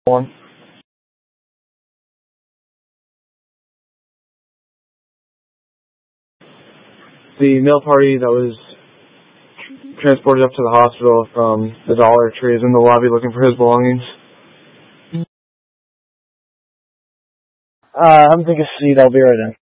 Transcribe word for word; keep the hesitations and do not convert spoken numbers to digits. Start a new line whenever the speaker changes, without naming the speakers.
One. The male party that was transported up to the hospital from the Dollar Tree is in the lobby looking for his belongings.
Uh, I'm taking a seat. I'll be right in.